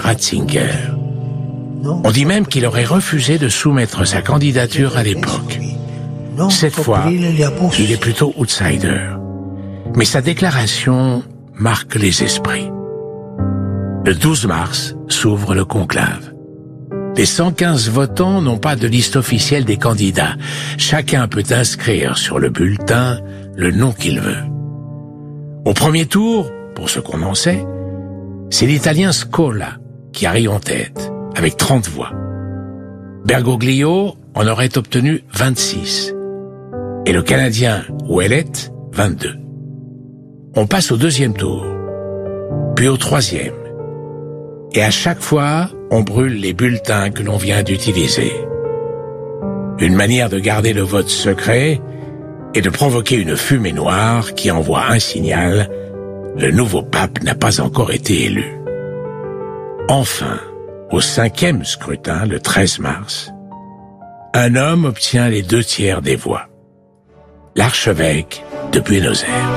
Ratzinger. On dit même qu'il aurait refusé de soumettre sa candidature à l'époque. Cette fois, il est plutôt outsider. Mais sa déclaration marque les esprits. Le 12 mars s'ouvre le conclave. Les 115 votants n'ont pas de liste officielle des candidats. Chacun peut inscrire sur le bulletin le nom qu'il veut. Au premier tour, pour ce qu'on en sait, c'est l'Italien Scola qui arrive en tête, avec 30 voix. Bergoglio en aurait obtenu 26. Et le Canadien Ouellet, 22. On passe au deuxième tour, puis au troisième. Et à chaque fois, on brûle les bulletins que l'on vient d'utiliser. Une manière de garder le vote secret et de provoquer une fumée noire qui envoie un signal: le nouveau pape n'a pas encore été élu. Enfin, au 5e scrutin, le 13 mars, un homme obtient les 2/3 des voix. L'archevêque de Buenos Aires.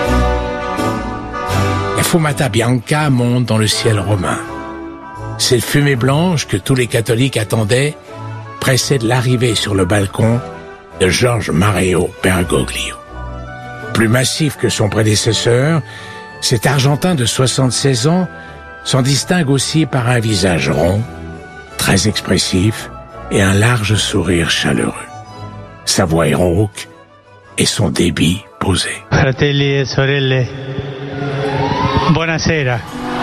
La Fumata Bianca monte dans le ciel romain. Cette fumée blanche que tous les catholiques attendaient précède l'arrivée sur le balcon de Jorge Mario Bergoglio. Plus massif que son prédécesseur, cet Argentin de 76 ans s'en distingue aussi par un visage rond, très expressif et un large sourire chaleureux. Sa voix est rauque et son débit posé. Fratelli e sorelle, buonasera.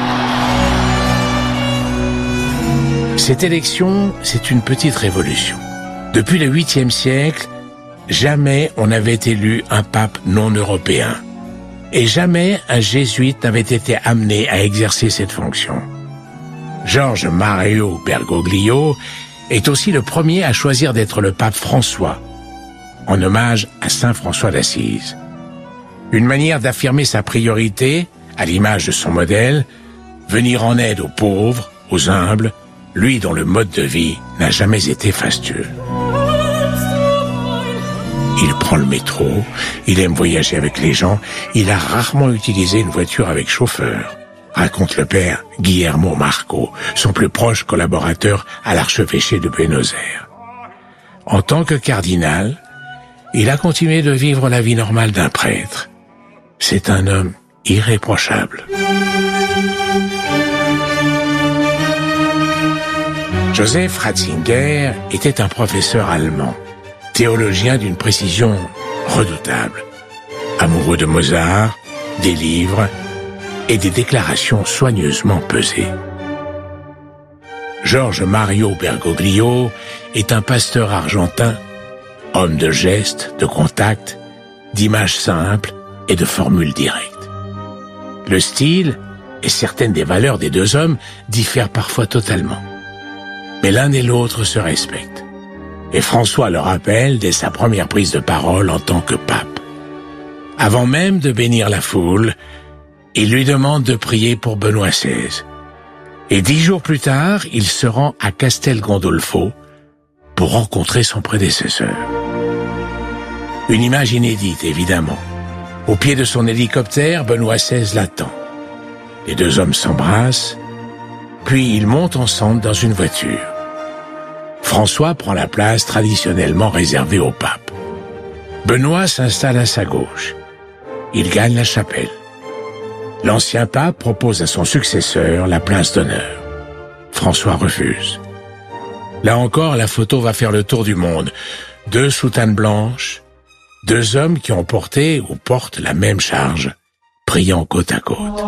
Cette élection, c'est une petite révolution. Depuis le 8e siècle, jamais on n'avait élu un pape non européen. Et jamais un jésuite n'avait été amené à exercer cette fonction. Jorge Mario Bergoglio est aussi le premier à choisir d'être le pape François, en hommage à Saint François d'Assise. Une manière d'affirmer sa priorité, à l'image de son modèle, venir en aide aux pauvres, aux humbles, lui dont le mode de vie n'a jamais été fastueux. Il prend le métro, il aime voyager avec les gens, il a rarement utilisé une voiture avec chauffeur, raconte le père Guillermo Marco, son plus proche collaborateur à l'archevêché de Buenos Aires. En tant que cardinal, il a continué de vivre la vie normale d'un prêtre. C'est un homme irréprochable. Joseph Ratzinger était un professeur allemand, théologien d'une précision redoutable, amoureux de Mozart, des livres et des déclarations soigneusement pesées. Jorge Mario Bergoglio est un pasteur argentin, homme de gestes, de contacts, d'images simples et de formules directes. Le style et certaines des valeurs des deux hommes diffèrent parfois totalement. Mais l'un et l'autre se respectent. Et François le rappelle dès sa première prise de parole en tant que pape. Avant même de bénir la foule, il lui demande de prier pour Benoît XVI. Et 10 jours plus tard, il se rend à Castel Gandolfo pour rencontrer son prédécesseur. Une image inédite, évidemment. Au pied de son hélicoptère, Benoît XVI l'attend. Les deux hommes s'embrassent, puis ils montent ensemble dans une voiture. François prend la place traditionnellement réservée au pape. Benoît s'installe à sa gauche. Il gagne la chapelle. L'ancien pape propose à son successeur la place d'honneur. François refuse. Là encore, la photo va faire le tour du monde. 2 soutanes blanches, 2 hommes qui ont porté ou portent la même charge, priant côte à côte.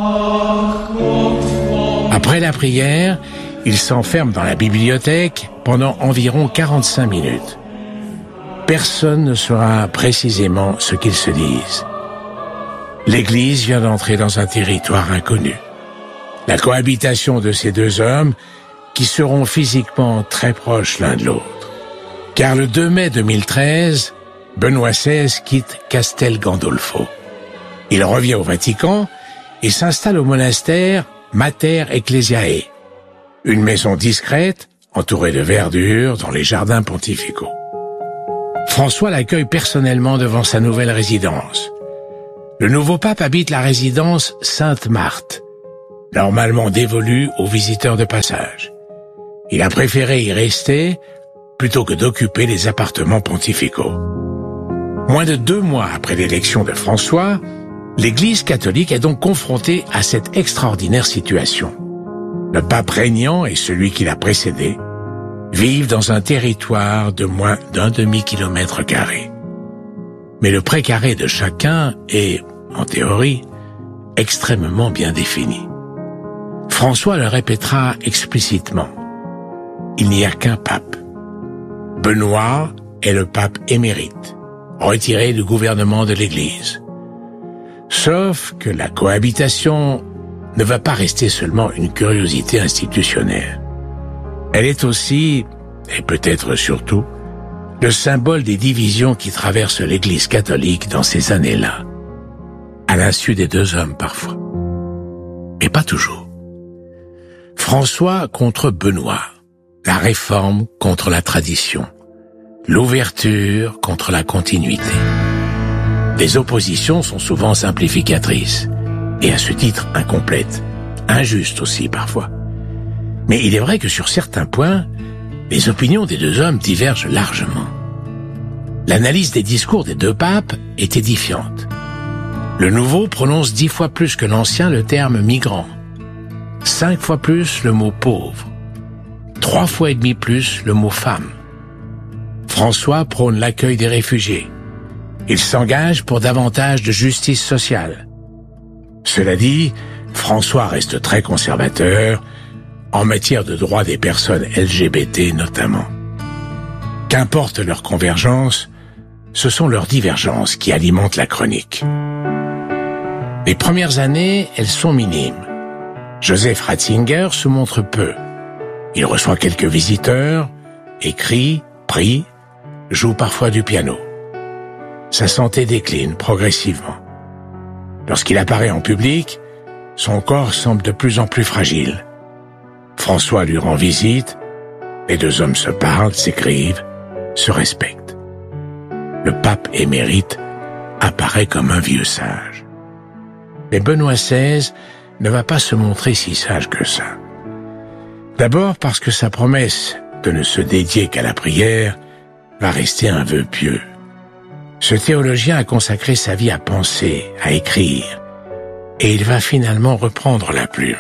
Après la prière, ils s'enferment dans la bibliothèque pendant environ 45 minutes. Personne ne saura précisément ce qu'ils se disent. L'Église vient d'entrer dans un territoire inconnu. La cohabitation de ces 2 hommes qui seront physiquement très proches l'un de l'autre. Car le 2 mai 2013, Benoît XVI quitte Castel Gandolfo. Il revient au Vatican et s'installe au monastère Mater Ecclesiae, une maison discrète entourée de verdure dans les jardins pontificaux. François l'accueille personnellement devant sa nouvelle résidence. Le nouveau pape habite la résidence Sainte-Marthe, normalement dévolue aux visiteurs de passage. Il a préféré y rester plutôt que d'occuper les appartements pontificaux. Moins de 2 mois après l'élection de François, l'Église catholique est donc confrontée à cette extraordinaire situation. Le pape régnant et celui qui l'a précédé vivent dans un territoire de moins d'1 demi-kilomètre carré. Mais le précaré de chacun est, en théorie, extrêmement bien défini. François le répétera explicitement. Il n'y a qu'un pape. Benoît est le pape émérite, retiré du gouvernement de l'Église. Sauf que la cohabitation ne va pas rester seulement une curiosité institutionnelle. Elle est aussi, et peut-être surtout, le symbole des divisions qui traversent l'Église catholique dans ces années-là, à l'insu des 2 hommes parfois. Mais pas toujours. François contre Benoît, la réforme contre la tradition, l'ouverture contre la continuité. Les oppositions sont souvent simplificatrices, et à ce titre incomplètes, injustes aussi parfois. Mais il est vrai que sur certains points, les opinions des 2 hommes divergent largement. L'analyse des discours des 2 papes est édifiante. Le nouveau prononce 10 fois plus que l'ancien le terme migrant, 5 fois plus le mot pauvre, 3 fois et demi plus le mot femme. François prône l'accueil des réfugiés. Il s'engage pour davantage de justice sociale. Cela dit, François reste très conservateur en matière de droits des personnes LGBT notamment. Qu'importe leur convergence, ce sont leurs divergences qui alimentent la chronique. Les premières années, elles sont minimes. Joseph Ratzinger se montre peu. Il reçoit quelques visiteurs, écrit, prie, joue parfois du piano. Sa santé décline progressivement. Lorsqu'il apparaît en public, son corps semble de plus en plus fragile. François lui rend visite, les 2 hommes se parlent, s'écrivent, se respectent. Le pape émérite apparaît comme un vieux sage. Mais Benoît XVI ne va pas se montrer si sage que ça. D'abord parce que sa promesse de ne se dédier qu'à la prière va rester un vœu pieux. Ce théologien a consacré sa vie à penser, à écrire, et il va finalement reprendre la plume.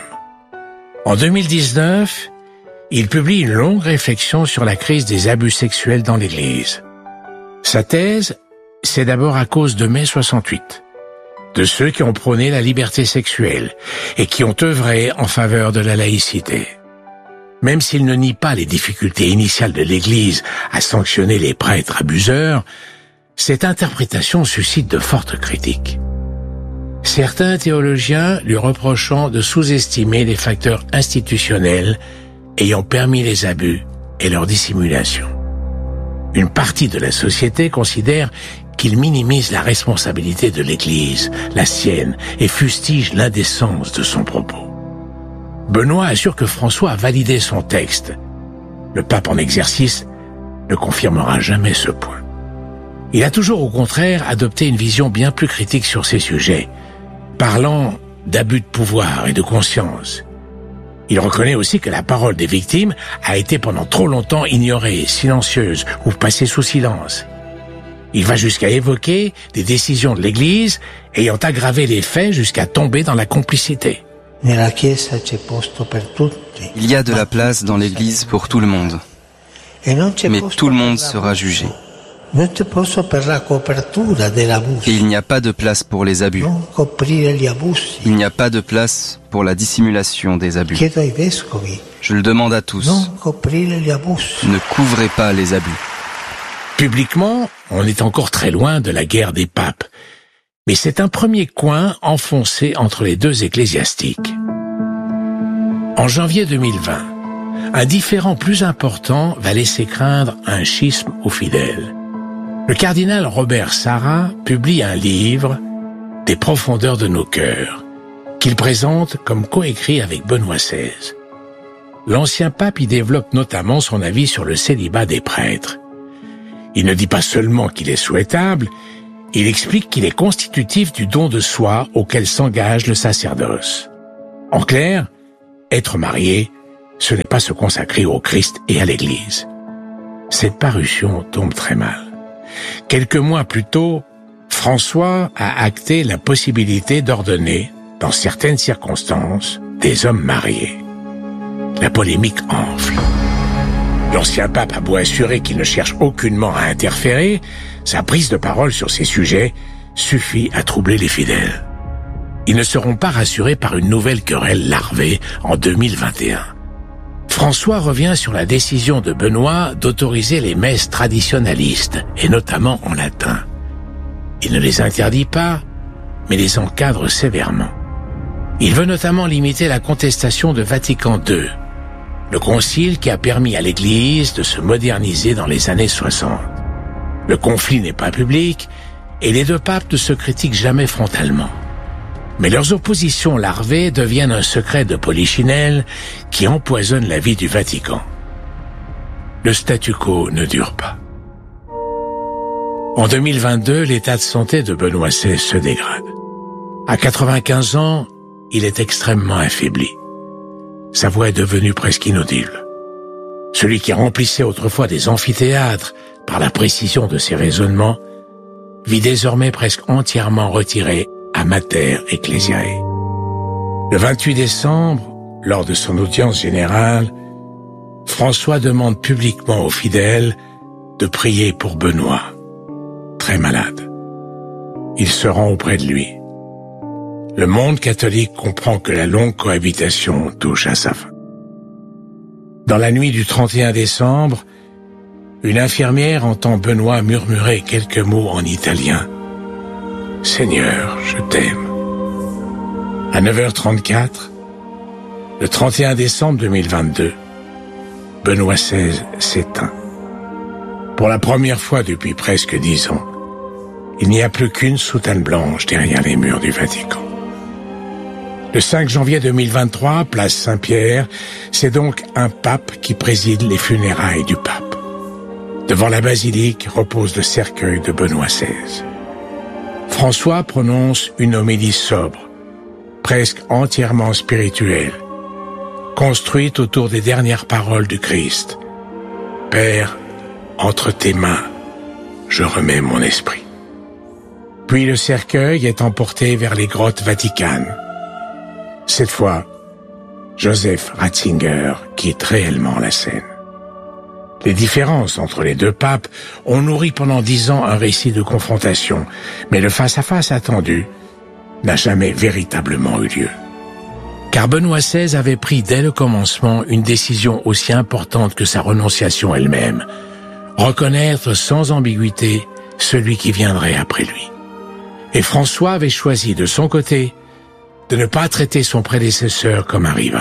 En 2019, il publie une longue réflexion sur la crise des abus sexuels dans l'Église. Sa thèse, c'est d'abord à cause de mai 68, de ceux qui ont prôné la liberté sexuelle et qui ont œuvré en faveur de la laïcité. Même s'il ne nie pas les difficultés initiales de l'Église à sanctionner les prêtres abuseurs, cette interprétation suscite de fortes critiques. Certains théologiens lui reprochant de sous-estimer les facteurs institutionnels ayant permis les abus et leur dissimulation. Une partie de la société considère qu'il minimise la responsabilité de l'Église, la sienne, et fustige l'indécence de son propos. Benoît assure que François a validé son texte. Le pape en exercice ne confirmera jamais ce point. Il a toujours au contraire adopté une vision bien plus critique sur ces sujets, parlant d'abus de pouvoir et de conscience. Il reconnaît aussi que la parole des victimes a été pendant trop longtemps ignorée, silencieuse ou passée sous silence. Il va jusqu'à évoquer des décisions de l'Église ayant aggravé les faits jusqu'à tomber dans la complicité. Il y a de la place dans l'Église pour tout le monde, mais tout le monde sera jugé. Et il n'y a pas de place pour les abus. Il n'y a pas de place pour la dissimulation des abus. Je le demande à tous. Ne couvrez pas les abus. Publiquement, on est encore très loin de la guerre des papes. Mais c'est un premier coin enfoncé entre les 2 ecclésiastiques. En janvier 2020, un différend plus important va laisser craindre un schisme aux fidèles. Le cardinal Robert Sarra publie un livre, Des profondeurs de nos cœurs, qu'il présente comme coécrit avec Benoît XVI. L'ancien pape y développe notamment son avis sur le célibat des prêtres. Il ne dit pas seulement qu'il est souhaitable, il explique qu'il est constitutif du don de soi auquel s'engage le sacerdoce. En clair, être marié, ce n'est pas se consacrer au Christ et à l'Église. Cette parution tombe très mal. Quelques mois plus tôt, François a acté la possibilité d'ordonner, dans certaines circonstances, des hommes mariés. La polémique enfle. L'ancien pape a beau assurer qu'il ne cherche aucunement à interférer, sa prise de parole sur ces sujets suffit à troubler les fidèles. Ils ne seront pas rassurés par une nouvelle querelle larvée en 2021. François revient sur la décision de Benoît d'autoriser les messes traditionnalistes, et notamment en latin. Il ne les interdit pas, mais les encadre sévèrement. Il veut notamment limiter la contestation de Vatican II, le concile qui a permis à l'Église de se moderniser dans les années 60. Le conflit n'est pas public, et les deux papes ne se critiquent jamais frontalement. Mais leurs oppositions larvées deviennent un secret de polichinelle qui empoisonne la vie du Vatican. Le statu quo ne dure pas. En 2022, l'état de santé de Benoît XVI se dégrade. À 95 ans, il est extrêmement affaibli. Sa voix est devenue presque inaudible. Celui qui remplissait autrefois des amphithéâtres par la précision de ses raisonnements vit désormais presque entièrement retiré à Mater Ecclesiae. Le 28 décembre, lors de son audience générale, François demande publiquement aux fidèles de prier pour Benoît, très malade. Il se rend auprès de lui. Le monde catholique comprend que la longue cohabitation touche à sa fin. Dans la nuit du 31 décembre, une infirmière entend Benoît murmurer quelques mots en italien. « Seigneur, je t'aime ». À 9h34, le 31 décembre 2022, Benoît XVI s'éteint. Pour la première fois depuis presque 10 ans, il n'y a plus qu'une soutane blanche derrière les murs du Vatican. Le 5 janvier 2023, place Saint-Pierre, c'est donc un pape qui préside les funérailles du pape. Devant la basilique repose le cercueil de Benoît XVI. François prononce une homélie sobre, presque entièrement spirituelle, construite autour des dernières paroles du Christ. « Père, entre tes mains, je remets mon esprit. » Puis le cercueil est emporté vers les grottes vaticanes. Cette fois, Joseph Ratzinger quitte réellement la scène. Les différences entre les deux papes ont nourri pendant 10 ans un récit de confrontation, mais le face-à-face attendu n'a jamais véritablement eu lieu. Car Benoît XVI avait pris dès le commencement une décision aussi importante que sa renonciation elle-même, reconnaître sans ambiguïté celui qui viendrait après lui. Et François avait choisi de son côté de ne pas traiter son prédécesseur comme un rival.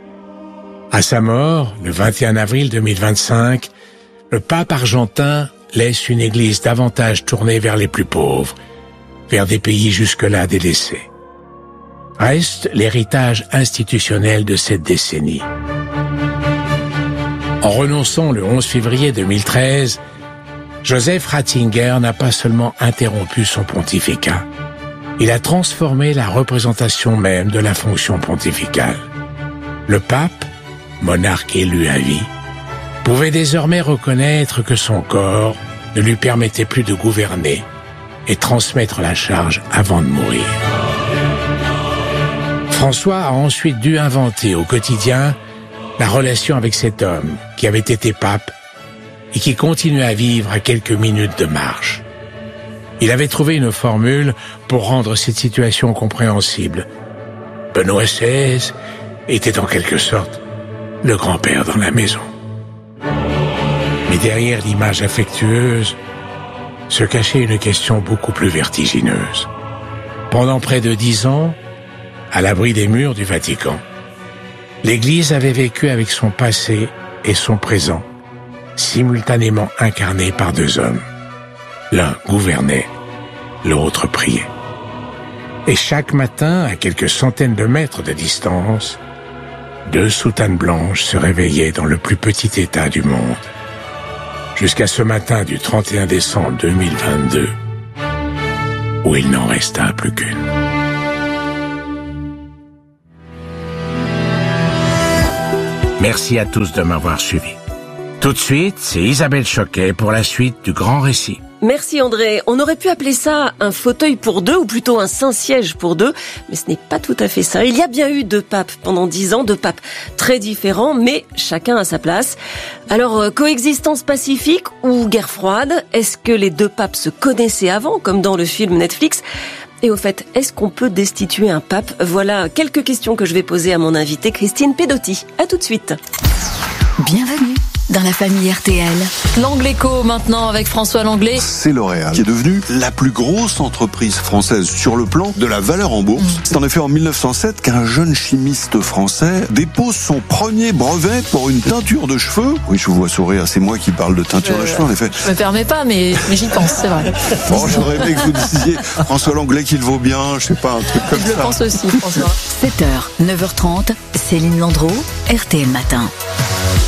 À sa mort, le 21 avril 2025, le pape argentin laisse une église davantage tournée vers les plus pauvres, vers des pays jusque-là délaissés. Reste l'héritage institutionnel de cette décennie. En renonçant le 11 février 2013, Joseph Ratzinger n'a pas seulement interrompu son pontificat, il a transformé la représentation même de la fonction pontificale. Le pape, monarque élu à vie, pouvait désormais reconnaître que son corps ne lui permettait plus de gouverner et transmettre la charge avant de mourir. François a ensuite dû inventer au quotidien la relation avec cet homme qui avait été pape et qui continuait à vivre à quelques minutes de marche. Il avait trouvé une formule pour rendre cette situation compréhensible. Benoît XVI était en quelque sorte le grand-père dans la maison. Mais derrière l'image affectueuse se cachait une question beaucoup plus vertigineuse. Pendant près de 10 ans, à l'abri des murs du Vatican, l'Église avait vécu avec son passé et son présent, simultanément incarnés par 2 hommes. L'un gouvernait, l'autre priait. Et chaque matin, à quelques centaines de mètres de distance, 2 soutanes blanches se réveillaient dans le plus petit État du monde. Jusqu'à ce matin du 31 décembre 2022, où il n'en resta plus qu'une. Merci à tous de m'avoir suivi. Tout de suite, c'est Isabelle Choquet pour la suite du grand récit. Merci André. On aurait pu appeler ça un fauteuil pour deux, ou plutôt un Saint-Siège pour deux, mais ce n'est pas tout à fait ça. Il y a bien eu 2 papes pendant 10 ans, 2 papes très différents, mais chacun à sa place. Alors, coexistence pacifique ou guerre froide? Est-ce que les 2 papes se connaissaient avant, comme dans le film Netflix? Et au fait, est-ce qu'on peut destituer un pape? Voilà quelques questions que je vais poser à mon invitée Christine Pedotti. À tout de suite. Bienvenue dans la famille RTL. L'Angléco maintenant avec François Langlais. C'est L'Oréal qui est devenue la plus grosse entreprise française sur le plan de la valeur en bourse. C'est en effet en 1907 qu'un jeune chimiste français dépose son premier brevet pour une teinture de cheveux. Oui, je vous vois sourire, c'est moi qui parle de teinture de cheveux en effet. Je me permets pas, mais j'y pense, c'est vrai. Bon, j'aurais aimé que vous disiez François Langlais qu'il vaut bien, je sais pas, un truc comme ça. Je le pense aussi, François. 7h, 9h30, Céline Landreau, RTL Matin.